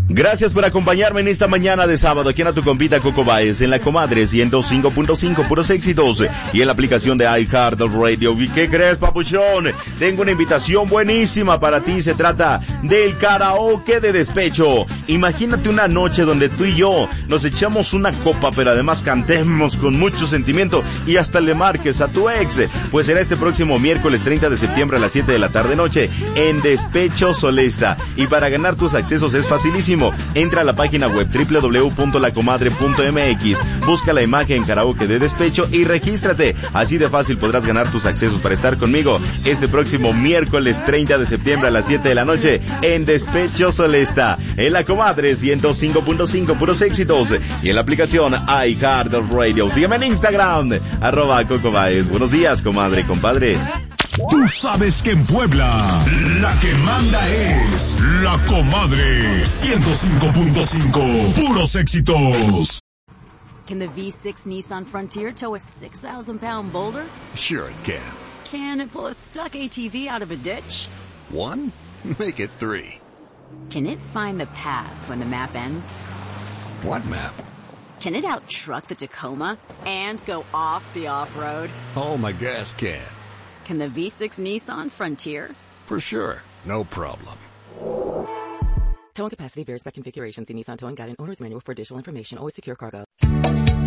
Gracias por acompañarme en esta mañana de sábado aquí en tu compita Coco Baez, en la Comadre 105.5, puros éxitos, y en la aplicación de iHeartRadio. ¿Y qué crees, papuchón? Tengo una invitación buenísima para ti. Se trata del karaoke de despecho. Imagínate una noche donde tú y yo nos echamos una copa, pero además cantemos con mucho sentimiento y hasta le marques a tu ex. Pues será este próximo miércoles 30 de septiembre a las 7 de la tarde noche en Despecho Solesta. Y para ganar tus accesos es facilísimo. Entra a la página web www.lacomadre.mx, busca la imagen karaoke de despecho y regístrate. Así de fácil podrás ganar tus accesos para estar conmigo este próximo miércoles 30 de septiembre a las 7 de la noche en Despecho Solesta, en la Comadre 105.5, puros éxitos, y en la aplicación iHeartRadio. Sígueme en Instagram, @Coco Baez. Buenos días, comadre, compadre. Tú sabes que en Puebla la que manda es la Comadre 105.5, puros éxitos. Can the V6 Nissan Frontier tow a 6,000-pound boulder? Sure it can. Can it pull a stuck ATV out of a ditch? 1? Make it 3. Can it find the path when the map ends? What map? Can it out-truck the Tacoma and go off the off-road? Oh, my gas can. Can the V6 Nissan Frontier? For sure. No problem. Towing capacity varies by configuration. See Nissan Towing Guide and Owner's Manual for additional information. Always secure cargo.